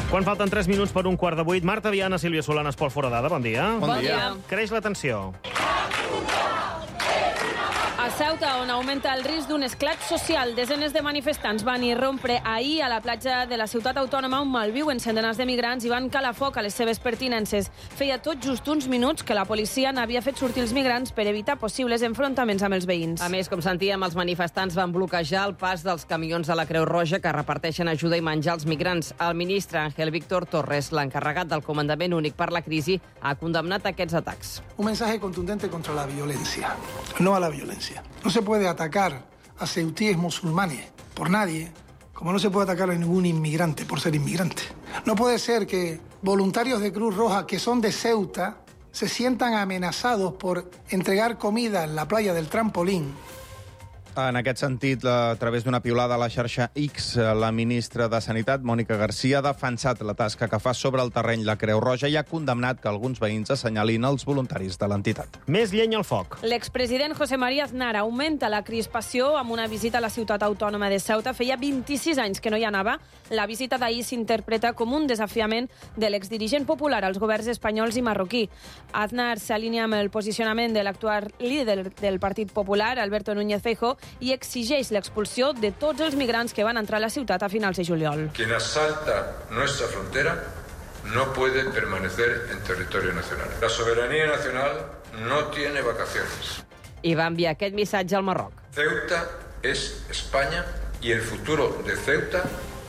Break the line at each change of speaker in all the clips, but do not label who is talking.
Quan falten 3 minuts per un quart de 8, Marta Viana, Sílvia Solanas, Pol Foradada, bon dia.
Bon dia.
Creix la tensió.
A Ceuta, on augmenta el risc d'un esclat social, desenes de manifestants van irrompre ahir a la platja de la ciutat autònoma on malviuen centenars de migrants i van calar foc a les seves pertinences. Feia tot just uns minuts que la policia n'havia fet sortir els migrants per evitar possibles enfrontaments amb els veïns.
A més, com sentíem, els manifestants van bloquejar el pas dels camions de la Creu Roja que reparteixen ajuda i menjar als migrants. El ministre Ángel Víctor Torres, l'encarregat del Comandament Únic per la Crisi, ha condemnat aquests atacs.
Un mensaje contundente contra la violencia, no a la violencia. No se puede atacar a ceutíes musulmanes por nadie, como no se puede atacar a ningún inmigrante por ser inmigrante. No puede ser que voluntarios de Cruz Roja que son de Ceuta se sientan amenazados por entregar comida en la playa del Trampolín.
En aquest sentit, a través d'una piulada a la xarxa X, la ministra de Sanitat, Mònica Garcia, ha defensat la tasca que fa sobre el terreny la Creu Roja i ha condemnat que alguns veïns assenyalin els voluntaris de l'entitat.
Més llenya al foc.
L'expresident José María Aznar augmenta la crispació amb una visita a la ciutat autònoma de Ceuta. Feia 26 anys que no hi anava. La visita d'ahir s'interpreta com un desafiament de l'exdirigent popular als governs espanyols i marroquí. Aznar s'alinea amb el posicionament de l'actual líder del Partit Popular, Alberto Núñez Feijóo, i exigeix l'expulsió de tots els migrants que van entrar a la ciutat a finals de juliol.
Quien asalta nuestra frontera no puede permanecer en territorio nacional. La soberanía nacional no tiene vacaciones.
I va enviar aquest missatge al Marroc.
Ceuta es España y el futuro de Ceuta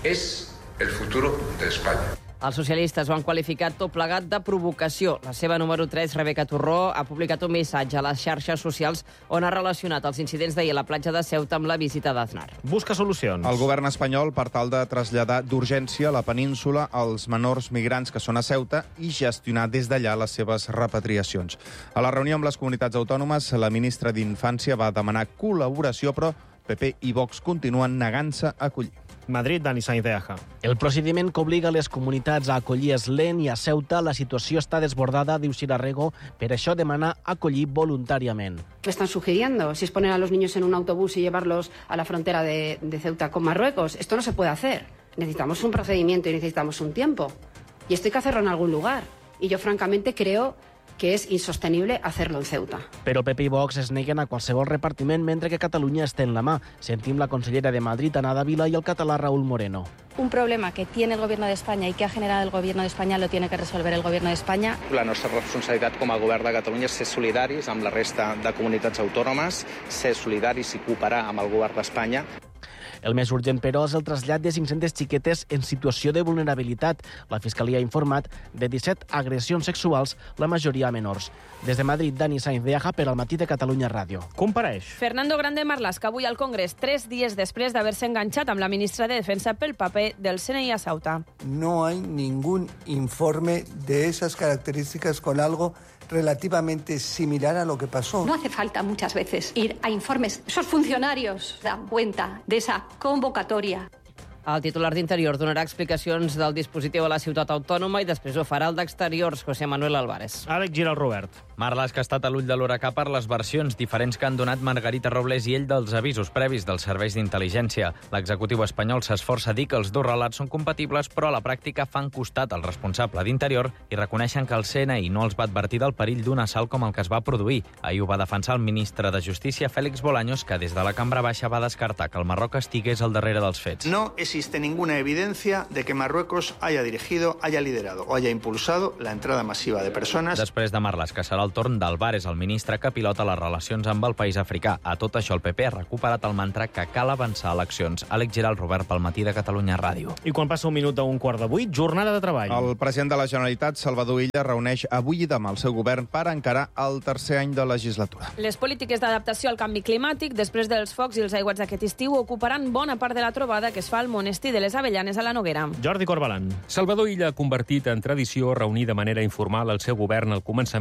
es el futuro de España.
Els socialistes ho han qualificat tot plegat de provocació. La seva número 3, Rebeca Turró, ha publicat un missatge a les xarxes socials on ha relacionat els incidents d'ahir a la platja de Ceuta amb la visita d'Aznar.
Busca solucions.
El govern espanyol, per tal de traslladar d'urgència a la península els menors migrants que són a Ceuta i gestionar des d'allà les seves repatriacions. A la reunió amb les comunitats autònomes, la ministra d'Infància va demanar col·laboració, però PP i Vox continuen negant-se a acollir.
Madrid, Dani Sainz de Aja.
El procediment que obliga les comunitats a acollir és lent i a Ceuta la situació està desbordada, diu Sirarrego, per això demana acollir voluntàriament.
¿Qué están sugiriendo? Si es poner a los niños en un autobús y llevarlos a la frontera de Ceuta con Marruecos. Esto no se puede hacer. Necesitamos un procedimiento y necesitamos un tiempo. Y esto hay que hacerlo en algún lugar. Y yo francamente creo que és insostenible hacerlo en Ceuta.
Però PP i Vox es neguen a qualsevol repartiment mentre que Catalunya està en la mà. Sentim la consellera de Madrid, Ana Dávila, i el català Raúl Moreno.
Un problema que tiene el Gobierno de España y que ha generado el Gobierno de España lo tiene que resolver el Gobierno de España.
La nostra responsabilitat com a govern de Catalunya és ser solidaris amb la resta de comunitats autònomes, ser solidaris i cooperar amb el govern d'Espanya.
El més urgent, però, és el trasllat de 500 xiquetes en situació de vulnerabilitat. La Fiscalia ha informat de 17 agressions sexuals, la majoria a menors. Des de Madrid, Dani Sainz de Aja per al Matí de Catalunya Ràdio.
Compareix.
Fernando Grande Marlaska, avui al Congrés, 3 dies després d'haver-se enganxat amb la ministra de Defensa pel paper del CNI a Ceuta.
No hay ningún informe de esas características con algo relativamente similar a lo que pasó.
No hace falta muchas veces ir a informes. Esos funcionarios dan cuenta de esa convocatoria.
El titular d'Interior donarà explicacions del dispositiu a la ciutat autònoma i després ho farà el d'Exteriors, José Manuel Álvarez.
Àlex Giral Robert.
Marlaska ha estat a l'ull de l'huracà per les versions diferents que han donat Margarita Robles i ell dels avisos previs dels serveis d'intel·ligència. L'executiu espanyol s'esforça a dir que els dos relats són compatibles, però a la pràctica fan costat al responsable d'Interior i reconeixen que el CNI no els va advertir del perill d'un assalt com el que es va produir. Ahir ho va defensar el ministre de Justícia, Félix Bolaños, que des de la Cambra Baixa va descartar que el Marroc estigués al darrere dels fets.
No existe ninguna evidencia de que Marruecos haya dirigido, haya liderado o haya impulsado la entrada masiva de personas.
Després de Marlaska serà el torn d'Álvarez, el ministre que pilota les relacions amb el país africà. A tot això, el PP ha recuperat el mantra que cal avançar a eleccions. Àlex Giral, Robert, pel Matí de Catalunya Ràdio.
I quan passa un minut d'un quart de 8, jornada de treball.
El president de la Generalitat, Salvador Illa, reuneix avui i demà el seu govern per encarar el tercer any de legislatura.
Les polítiques d'adaptació al canvi climàtic, després dels focs i els aiguats d'aquest estiu, ocuparan bona part de la trobada que es fa al monestir de les Avellanes a la Noguera.
Jordi Corbalan.
Salvador Illa ha convertit en tradició reunir de manera informal el seu govern al començament del curs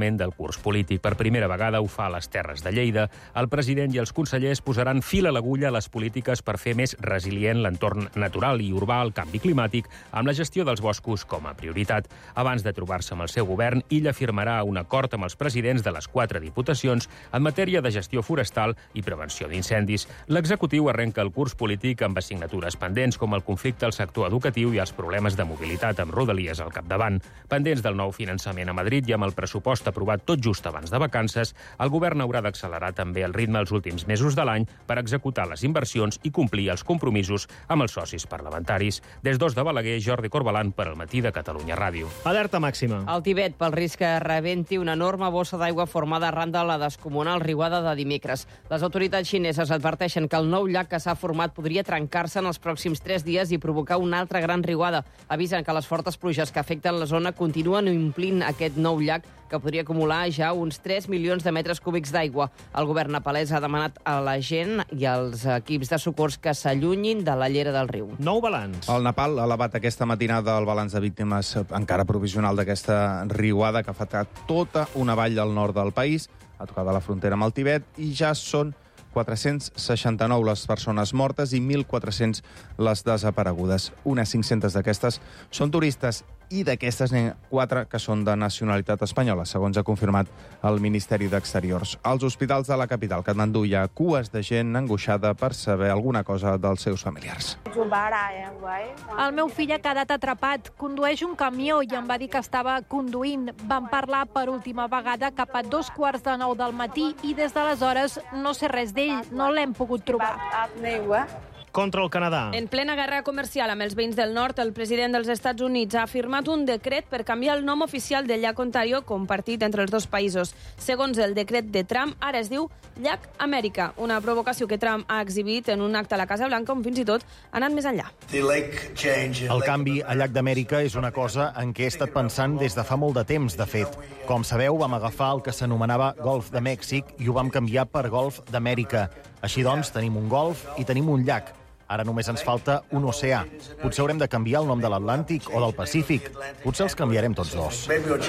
curs polític. Per primera vegada ho fa a les Terres de Lleida. El president i els consellers posaran fil a l'agulla a les polítiques per fer més resilient l'entorn natural i urbà al canvi climàtic, amb la gestió dels boscos com a prioritat. Abans de trobar-se amb el seu govern, Illa firmarà un acord amb els presidents de les 4 diputacions en matèria de gestió forestal i prevenció d'incendis. L'executiu arrenca el curs polític amb assignatures pendents com el conflicte al sector educatiu i els problemes de mobilitat amb Rodalies al capdavant. Pendents del nou finançament a Madrid i amb el pressupost aprovat tot just abans de vacances, el govern haurà d'accelerar també el ritme els últims mesos de l'any per executar les inversions i complir els compromisos amb els socis parlamentaris. Des d'Os de Balaguer, Jordi Corbalan per al Matí de Catalunya Ràdio.
Alerta màxima.
Al Tibet, pel risc que rebenti una enorme bossa d'aigua formada arran de la descomunal riuada de dimecres. Les autoritats xineses adverteixen que el nou llac que s'ha format podria trencar-se en els pròxims 3 dies i provocar una altra gran riuada. Avisen que les fortes pluges que afecten la zona continuen omplint aquest nou llac que podria acumular ja uns 3 milions de metres cúbics d'aigua. El govern nepalès ha demanat a la gent i als equips de socors que s'allunyin de la llera del riu.
Nou balanç.
El Nepal ha elevat aquesta matinada el balanç de víctimes encara provisional d'aquesta riuada que ha afectat tota una vall del nord del país, a tocar de la frontera amb el Tibet, i ja són 469 les persones mortes i 1.400 les desaparegudes. Unes 500 d'aquestes són turistes i d'aquestes n'hi ha 4 que són de nacionalitat espanyola, segons ha confirmat el Ministeri d'Exteriors. Als hospitals de la capital, Katmandú, hi ha cues de gent angoixada per saber alguna cosa dels seus familiars.
El meu fill ha quedat atrapat. Condueix un camió i em va dir que estava conduint. Vam parlar per última vegada cap a 2:45 del matí i des d'aleshores no sé res d'ell. No l'hem pogut trobar.
Contra el Canadà.
En plena guerra comercial amb els veïns del nord, el president dels Estats Units ha firmat un decret per canviar el nom oficial del llac Ontario compartit entre els dos països. Segons el decret de Trump, ara es diu Llac Amèrica, una provocació que Trump ha exhibit en un acte a la Casa Blanca on fins i tot ha anat més enllà.
El canvi a Llac d'Amèrica és una cosa en què he estat pensant des de fa molt de temps, de fet. Com sabeu, vam agafar el que s'anomenava Golf de Mèxic i ho vam canviar per Golf d'Amèrica. Així doncs, tenim un golf i tenim un llac. Ara només ens falta un oceà. Potser haurem de canviar el nom de l'Atlàntic o del Pacífic. Potser els canviarem tots dos.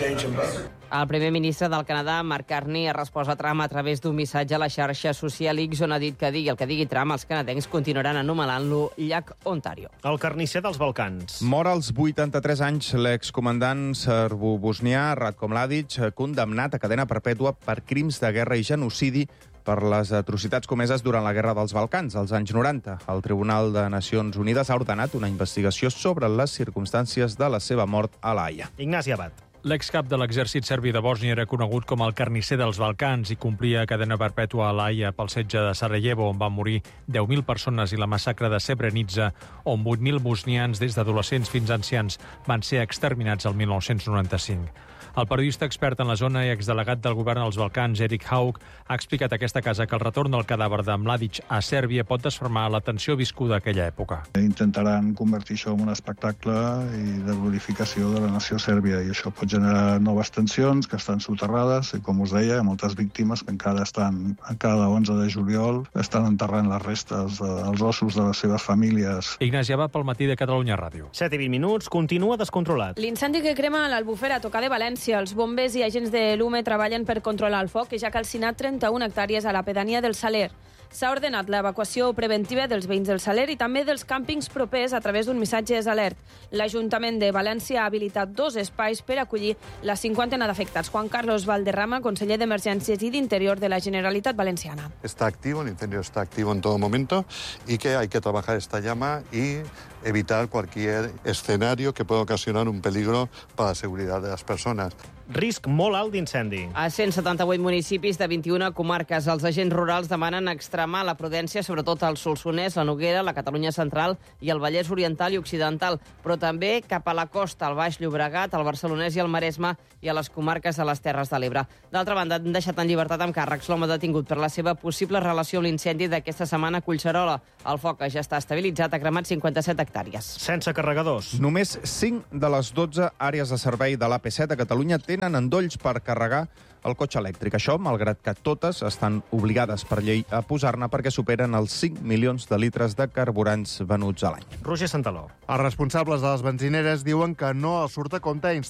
El primer ministre del Canadà, Mark Carney, ha respost a Trump a través d'un missatge a la xarxa social X on ha dit que digui el que digui Trump, els canadencs continuaran anomenant-lo Llac Ontario.
El carnisser dels Balcans.
Mor als 83 anys l'excomandant serbo-bosnià Ratko Mladic, condemnat a cadena perpètua per crims de guerra i genocidi per les atrocitats comeses durant la Guerra dels Balcans, als anys 90. El Tribunal de Nacions Unides ha ordenat una investigació sobre les circumstàncies de la seva mort a La Haia.
Ignasi Abad.
L'excap de l'exèrcit serbi de Bòsnia era conegut com el carnisser dels Balcans i complia cadena perpètua a La Haia pel setge de Sarajevo, on van morir 10.000 persones, i la massacre de Srebrenica, on 8.000 bosnians, des d'adolescents fins a ancians, van ser exterminats el 1995. El periodista expert en la zona i exdelegat del govern als Balcans, Erik Haug, ha explicat a aquesta casa que el retorn del cadàver de Mladic a Sèrbia pot desfermar la tensió viscuda a aquella època.
Intentaran convertir això en un espectacle i de glorificació de la nació sèrbia, i això pot generar noves tensions que estan soterrades, i com us deia, moltes víctimes que encara estan, cada 11 de juliol, estan enterrant les restes, els ossos de les seves famílies.
Ignasi Abad pel Matí de Catalunya Ràdio.
7:20, continua descontrolat.
L'incendi que crema l'Albufera a tocar de València. Els bombers i agents de l'UME treballen per controlar el foc, que ja ha calcinat 31 hectàrees a la pedania del Saler. S'ha ordenat l'evacuació preventiva dels veïns del Saler i també dels càmpings propers a través d'un missatge alert. L'Ajuntament de València ha habilitat 2 espais per acollir la 50 d'afectats. Juan Carlos Valderrama, conseller d'Emergències i d'Interior de la Generalitat Valenciana.
Está activo, el incendio está activo en todo momento y que hay que trabajar esta llama y evitar cualquier escenario que pueda ocasionar un peligro para la seguridad de las personas.
Risc molt alt d'incendi.
A 178 municipis de 21 comarques, els agents rurals demanen extremar la prudència, sobretot al Solsonès, la Noguera, la Catalunya Central i el Vallès Oriental i Occidental, però també cap a la costa, al Baix Llobregat, al Barcelonès i al Maresme i a les comarques de les Terres de l'Ebre. D'altra banda, han deixat en llibertat amb càrrecs l'home detingut per la seva possible relació amb l'incendi d'aquesta setmana a Collserola. El foc ja està estabilitzat, ha cremat 57 hectàrees.
Sense carregadors.
Només 5 de les 12 àrees de servei de l'AP7 a Catalunya tenen endolls per carregar el cotxe elèctric. Això, malgrat que totes estan obligades per llei a posar-ne perquè superen els 5 milions de litres de carburants venuts a l'any.
Roger Santaló.
Els responsables de les benzineres diuen que no els surt a compte